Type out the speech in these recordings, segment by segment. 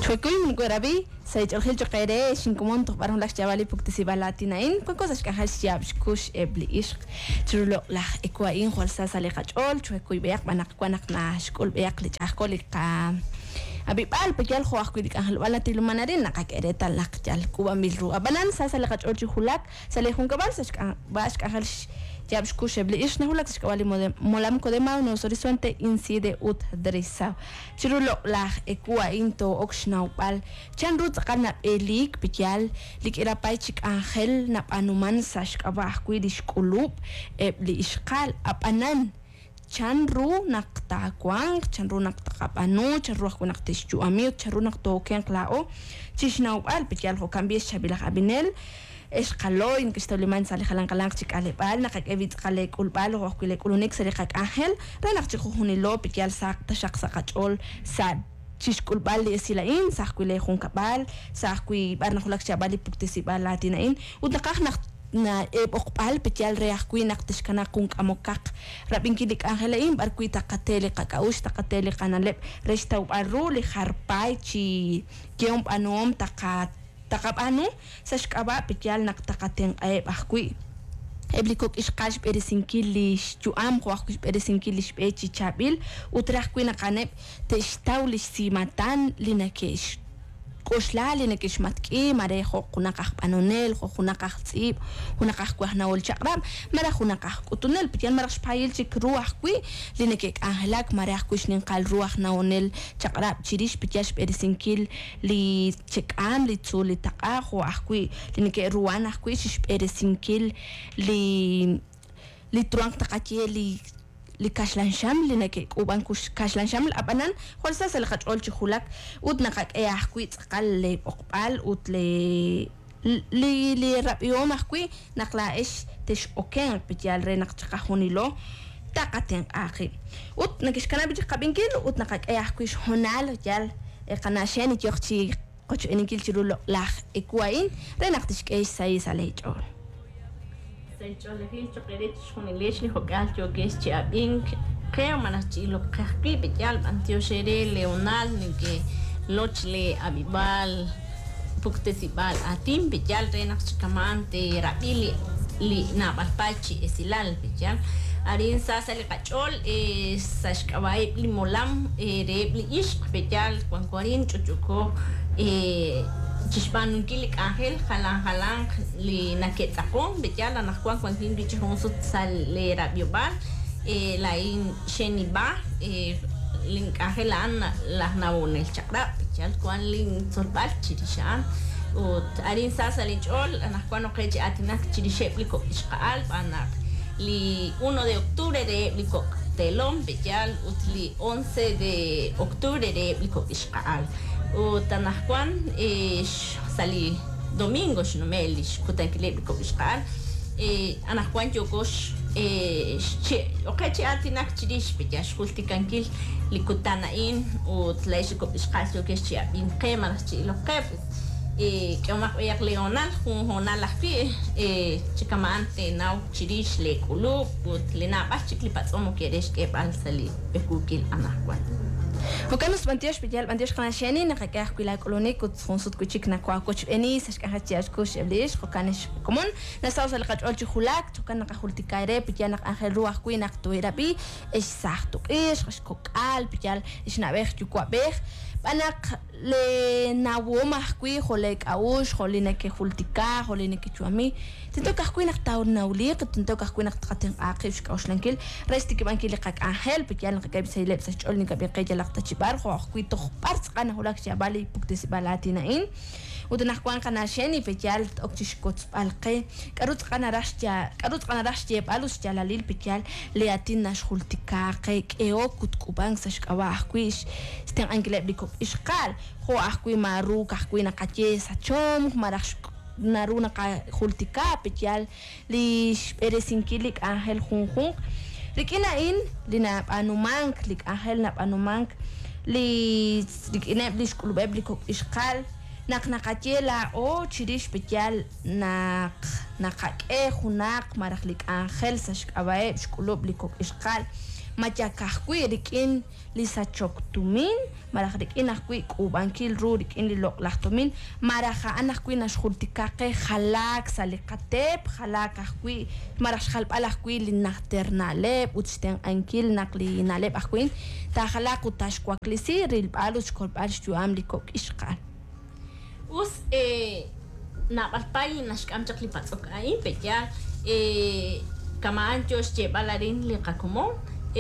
Chuecuy Munguerabi, Sage or Hilchokere, Shinkomonto, Baronlach Javali Puktisibalati Nain, Quacos Kahas Jabs Kush Ebli Ishk, Chulo Lach Equain, Holsasa Lechol, Chuecuy Beak, Manakwanak Nash, Kolbeak, Akolika. Abibal pejal khoakudik ahal wala tilumanarin nakakereta lakjal kuba milru abanan sasa lakach orji hulak sale hunkabal sashka bash kahal jabs kushebli ishna hulak skawali molam kodema no horizonte incide ut drisa chirulo la ekua into okshnau pal chanrut kana elik pejal lik era paichik angel na panuman sashka bah kuidish kulub ebli ishqal abanan chanru naktakwang chanru naktakapano chanru ako naktisju amiot chanru naktoken klao chisnaw al pitial ho cambies chabila kabinel escalo in kistoliman sali halang kalang chikalebal nakakevit kalek ulbal ho kulek ulunik sali kak angel renak chikuhunilo pitial sak tashak sakachol sad chishkulbal li silain sakule hun kabal sakui barna hulak chabali puktesibal latinain udakah nak na okpal petial reak kuin naktishkana kung amokak rabing kidik angelaim barkui takatele kakaush takatele kanalep restaw aru li harpay chi kiom anom takap anu sashkaba petial naktakateng ay bakui eblikok iskash peresinkilish juam khoakush peresinkilish pechi chabil utrah kuin nakanep testaulish simatan linakesh koslali nekish matki mare khonakah panonel khonakah tsib khonakah kwahna ol chaqram mara khonakah kutunel pitian mara spayil chik ruah kwi linekek ahlak mare khwish nin qal ruah naonel chaqrab chirish pitiash peresinkil li chekam li tsuli taqa kho ahkwi lineke ruana khwi shish peresinkil li truang taqachi li kashlan shaml linake uban kush kashlan shaml abanan kholsa salqat olchi khulak udnaqak ayahkwi tqal le oqbal utle li rabiom ahkwi naqla ish tish oken pitial re naqchaqahunilo taqaten akhi ut nakishkana bi qabinkil udnaqak ayahkwi honal yal qanashen yoqchi qoch enikil chirulo lah ekwain re naqtishk ay sai salechol Sejol lehil chokerech con el leche hogal yo que es chiabing que manachi lo que betial antio shere leonal ni que lochle abibal puktesibal atim betial renax kamante rabili li na balpachi esilal betial arin sasa le kachol sashkawai limolam rebli ish betial kwankorin chuchuko Chispan kilik angel halang li naketsakon betial anakwan kwantin dichon sut sal le rabiobal lain sheniba link angel an la nawonel chakra betial kwan link sorbal chirishan ut arin sasa lichol anakwan okechi atinak chirishepliko ishqal panak li 1 de octubre de liko telon betial ut li 11 de octubre de liko ishqal Utanahkwan sali domingo shnomelish kutankileb kobishqal anahkwan yokosh okachi atinak chirish piyash kultikankil likutanain utleish kobishqal yokesh chiabin qemas chilokep kyomak oyak leonal honal lahpi chikamante naw chirish le kulub utlena bachikli patsomo keresh kebal sali bekukil anahkwan وكانوا سبنتيش بيجال بنتيش قنا شاني نقاك كلا كولوني كنت صنصت كوتشيك نكوا كوتش اني ساشكا هاتياش كوش ابليش وكانش كومون نساوس لقات اولتي خلاك توكان نقولتي كايري بيجال نق اخر روح كوي نقتويرا بي ايش ساختو ايش كوكال بيجال ايش نابيخ تكوا بيخ بانق لناو محكوي خوليك اوش خولينك خولتيكا خولينك تشوامي تنتو كحكوي نقطاو ناوليق تنتو كحكوي نقطقتن اقيش كاوشلنكل ريستي كمان كي لقاك اهل بيجال نقايب سيلب ساشولني كبيقيجا لقطه خو اخوي تخبرت قنا هولاك شابالي بوكتسبالاتيناين ودنحكوان قنا شيني بيجال اوكتش كوتس بالقي كروت قنا راشتي بالوس جلاليل بيجال لياتين نشغل تكاقي ايو كوتكوبان ساشكوا اخويش ستين انجلب ديكو اشقال خو اخوي ماروك اخوي نقاتي ساتشوم مارخ naruna ka khultika pitial li peresinkilic angel khung likinain lina panumank lik angel na panumank li likina blis kulubebliko iskal naknakachela o chirish pitial nakake khunak marahlik angel sashkabae shkulubliko iskal machakahkui rikin lisachoktumin maraj rikin ahkui kubankil ru rikin liloqlahtumin maraja anahkui nashjultikaqe jalak salikatep jalak ahkui maraj jalb'al ahkui linajternaleb uchten ankil naqlinaleb ahkui ta jalak utashkuaklisi rilb'al uchkolb'al xyuam likok ixqal us nab'alpay naxk'amchaq lipatz'ok ahí peya kamaan josh cheb'alarin liqakomon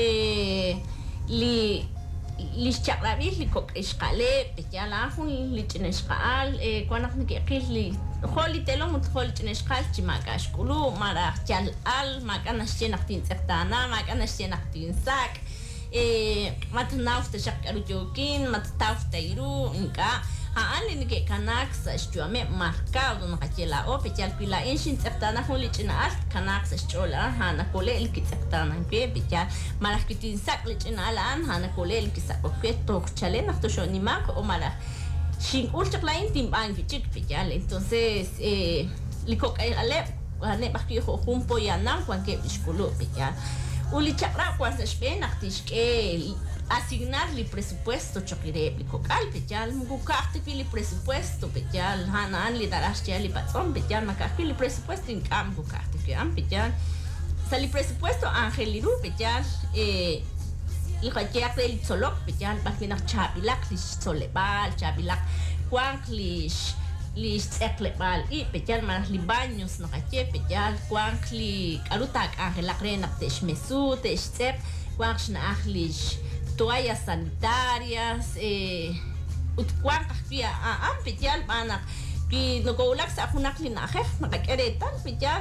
li xchaq'rab'il likok ixqaleb peya lajun lich'inexqa'al kwanaq nik'eqil li jol litelom jol lich'inexqal chimak'axk'ulu maraj chal'al mak'a naxche naqtintz'eqtana mak'a naxche naqtinsak matnaw taxaq k'aruchokin matataw tayru ink'a Aan ini ke kanak sa istuame marcado na kachela o pechal pila inshin tseptana huli chinaal kanak sa istola hana kole el kitseptana pe pechal malah kitin sak le chinalan hana kole el kisak o ke tok chale na to shoni mak o malah shin ulcha plain tim bang pichik pechal entonces liko kay ale hane bakki ho humpo yanam kwan ke iskulu pechal uli chakra kwan sa spe naktishke asignarle presupuesto choquire cal pechal mugukarte pili presupuesto pechal hanan li daras chali patson pechal makapili presupuesto in campo karte que am pechal sali presupuesto angeliru pechal il khajak del solok pechal bakina chabilak li solebal chabilak kwanklish li eklebal i pechal mas li baños no kache pechal kwankli arutak angelak renak tesh mesu tesh tsep kwankshna ahlish toallas sanitarias utkuan kahpia pechal panak ki nokolak sa kunak linajej nakakeretan pechal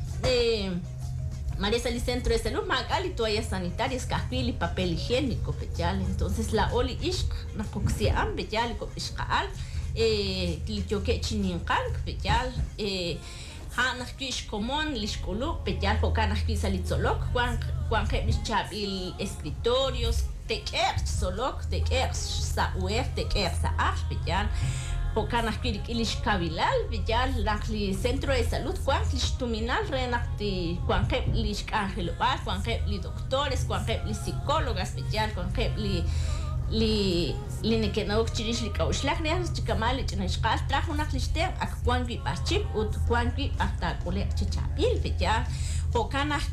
María Salí Centro de Salud magali toallas sanitarias kahpili papel higiénico pechal entonces la oli ishq nakoksiam pechal ko ishqal klichoke chininqal pechal hanak kish komon lishkulu pechal pokanak kisalitzolok kwan il escritorios teker solok teker sa uer teker sa pechal pokanak ilish kabilal pechal lakli centro de salud kwan lishtuminal renakti kwan lish angelobal kwan li doctores kwan li psicólogas pechal kwan li nekenok chirish li kaushlag ne chikamal chinashqal trajunak lishter akwan ki parchip ut kwan ki hasta kole chichapil pechal pokanak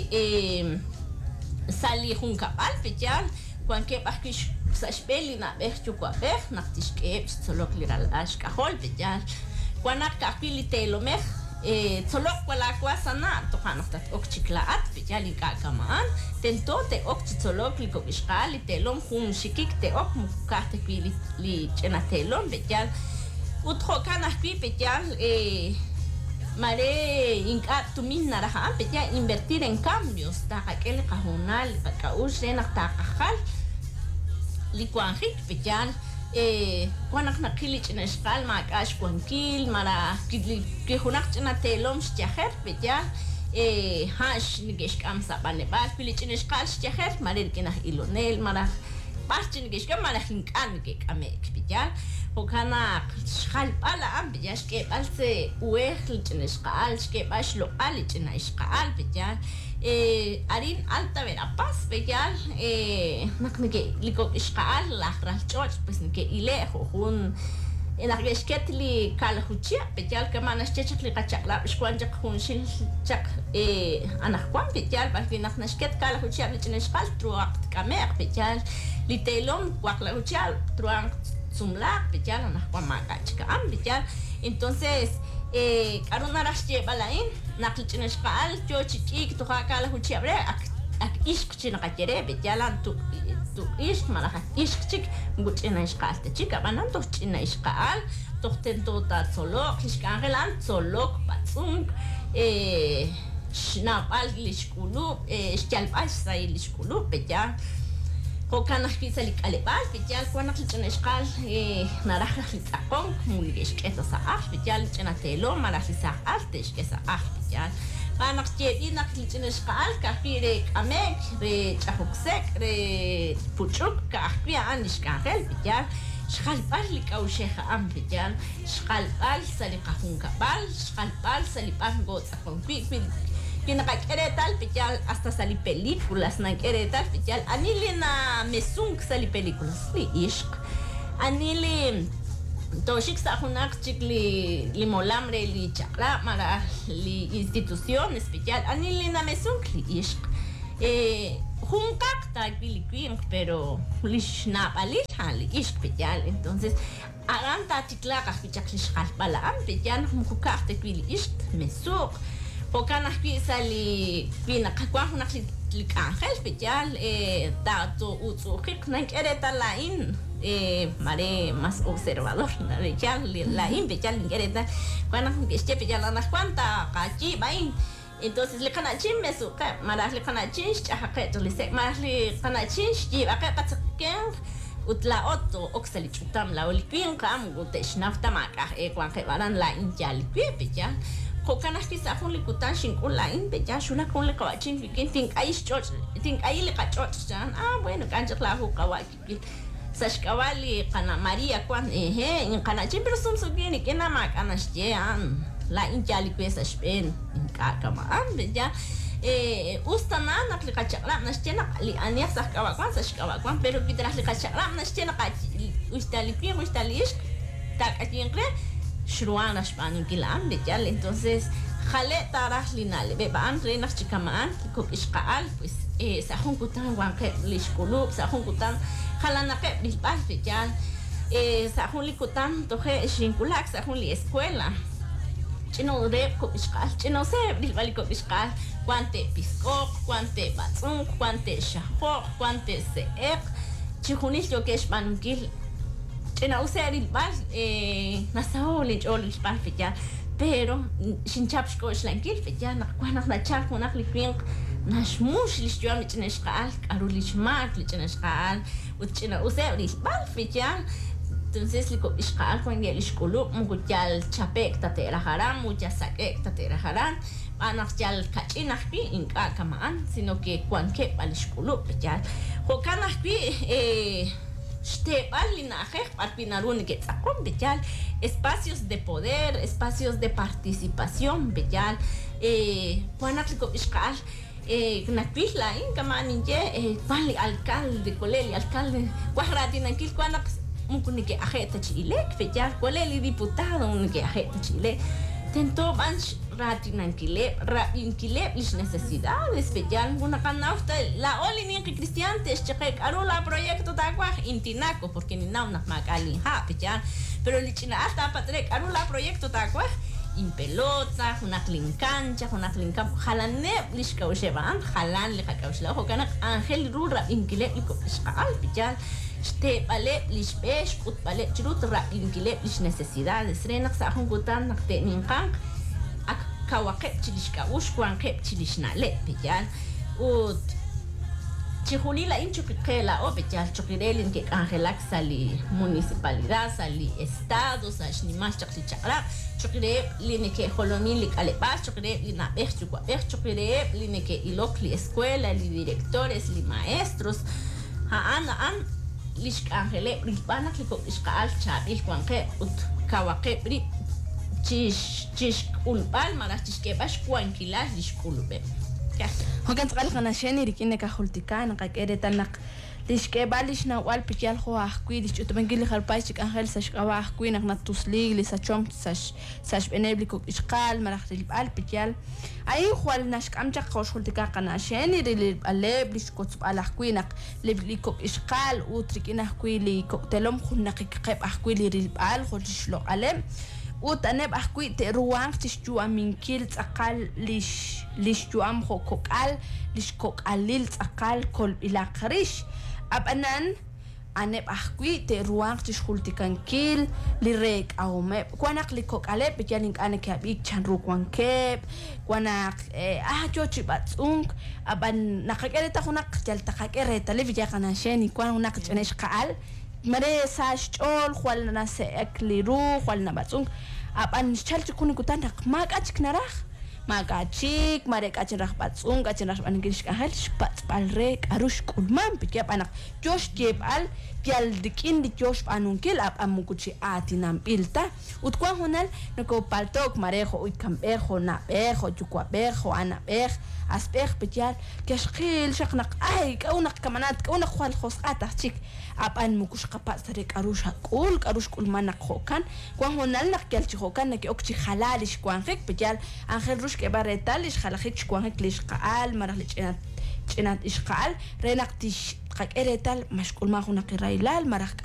sali hunkapal pechal kwan ke pakish sa speli na bechukwa bech naktishke solok liral ashkahol pechal kwanak kapili telomeh solok wala kwa sana to kanaktat okchiklaat pechal ikakamaan tento te okchitsolok liko ishqali telom khun shikik te ok mukate pili li chenatelom pechal utho kanak pi pechal mare inkat tumin naraha pechal invertir en cambios ta aquel kahunal ka usena ta kahal likuanjik pechal kwanak nakilich in eskal makash kwankil mara kihunak china telom shjaher pechal hash nigesh kam sabane bas pilich in eskal shjaher mare kinah ilonel mara parchin nigesh kam mara hinkan ke kamek pechal pokana shal pala am pechal ke balse ueh in eskal ke bash lo alich in eskal pechal arin alta vera paz pechal naknike liko ishqal la ralchot pues nike ile jun en argesketli kal huchia pechal kama nashchech li qachaqla shkwan jak jun shil chak anakwan pechal balki naknashket kal huchia li chineshqal truaq kamer pechal li telom waqla huchia truaq sumla pechal anakwan makachka am pechal entonces karuna rashche balain naklichineshqal cho chichik to hakala huchiabre ak ishq china qachere bejalan tu ishq malaha ishq chik nguchineshqal te chika banan to chineshqal to tento ta solok ishqangelan solok patsung shnapal lishkulu shjalpal sai lishkulu bejal Hokanak pisalik alebal, pijal kwanak lichineshqal narajaj litzaqon, mulgeshkesa saaj, pijal lichinatelo, marajisa alteshkesa aj, pijal. Panak chedinak lichineshqal, kahpire kamek, re chahuksek, re puchuk, kahpia anishkangel, pijal. Shkalpal likawsheja am, pijal. Shkalpal salikahungabal, shkalpal salipal gotzakon, pijal. Pina quiere tal pichal hasta sali películas na quiere tal pichal anili na mesung sali películas li ishq anili toshik sa hunak chik li molambre li chakra mara li institución especial anili na mesung li ishq junkak ta biliquin pero lish na palish li ishq pichal entonces agan ta tiklaka pichak lish balaan pichal mukukak te bili ishq mesuk Porque sali pina kakwa hunak li ángel pichal dato utsukik na quiere tal lain mare más observador na pichal lain pichal quiere tal cuando este pichal na cuanta kachi bain entonces le kanachin mesuka maras le kanachin chahaket le sek maras le kanachin ji aka patsaken utla otto oksali chutam la olipin kam gutesh nafta maka kwan ke baran la injal pichal Kokanas pisa hun likutan shinkun lain beja shuna kun le kawachin bikin think ai le kachot jan bueno kanjak la hu kawakin sashkawali kana Maria kwan in kana chin pero sum sugini kena mak anasjean la injali pesa spen in kakama beja ustana nak le kachakla nasjena li aniak sahkawakwan sashkawakwan pero kitras le kachakla nasjena kachi ustalish tak atingre Shruana Spanish kilam betal entonces jale taras linale beban renas chikamaan kiko iskal pues sa junkutan wanke lishkulub sa junkutan jalana ke bisbas betal sa junlikutan toje shinkulak sa junli escuela chino re ko iskal chino se bisbali ko iskal cuante pisco cuante batzun cuante shaho cuante seek chihunis yo que spanukil Chena usar el bal nasao ol bal fija pero sin chapsko slankil fija na kwana na chak na klipin nashmush lishjua mitneshqal arulishmak litneshqal utchina usar el bal fija entonces liko ishqal con el ishkulu mugyal chapek tatera haram muya sakek tatera haram anachjal kachina pi inka kamaan sino que cuanque al ishkulu fija hokana pi Stebal linaje parpinarun que sacón bechal espacios de poder, espacios de participación bechal puanaxco iskal nakpila inkamanije pali alcalde koleli alcalde guajratinanquil cuanax mukunike ajeta chilek bechal koleli diputado unike ajeta chile tento banch ratinanquile rainquile lis necesidades bechal una canausta la olini que cristiantes chek arula proyecto tagua intinaco porque ni nauna makali ha bechal pero lichina hasta patrek arula proyecto tagua in pelota una clincancha una clincam jalane lis kauseban jalan le kausla ho kana angel rura inquile iko iskal bechal Este vale lisbesh ut vale chirut ra inquile lis necesidades renak sa jungutan nakte ninkan kawakep chilishka ushkwan kep chilishna le pejal ut chihuni la incho la o pejal chokirelin ke angelak sali municipalidad sali estado sashni mas chakli chakra chokire line ke holomin li kalepas chokire lina chukwa chokire line ke ilokli escuela li directores li maestros an lish angele ripana ke ko iskal chabil kwanke ut kawakep chish ulbal maras chishke bash kwankilas lishkulube hokan tqal khana sheni rikine ka khultikan ka kereta nak lishke balish na wal pikyal kho ahkui lish utbangili kharpay chik angel sash qawa ahkui nak natusli li sachom sash enable ko ishqal marakh libal pikyal ay khwal nash kamcha khosh khultika kana sheni ri aleb lish kots al ahkui nak li ko ishqal utrikina ahkui li koktelom khunnak qeb ahkui li ribal kholish lo alem utaneb ahkui te ruang tishju aminkil tsaqal lish juam kokal lish kokalil tsaqal kol ila qarish abanan aneb ahkui te ruang tishkhultikankil li rek awme kwanak li kokaleb yaling anek abik chanru kwankeb kwanak jochi batsung aban nakakereta khunak jal takakereta le vijaqana sheni kwan unak tnesh qaal mare sash chol khwalna se ekliru khwalna batsung aban chalti kuni kutandak mak achknarah Magachik, Marek Acherapatzung, Acherapan Gishkahel, Spatzpalre, Arush Kulman, Pikiap Anak, Josh Jeb Al, Pial the Kin, the Josh Anunkil, up Amukuchi Atinam Pilta, Utquahonal, Noko Paltok, Marejo, Uitcambejo, Nabejo, Chuquabejo, Anaber, Asper, Pial, Kashkil, Shaknak, Ay, Kaunak Kamanat, Kaunak Hualjos Atachik, up Anmukush Kapatrik Arusha Kul, Arush Kulmanak Hokan, Quahonal Nakelchi Hokan, Okchi Halalish Quanrek, Pial, Angel Rush Kebaretal, is Halachich Quanrek Lishkaal, Marlich Chenat Ishkal, Renaktish Eretal, Mashkulmahuna Kirailal, Marak.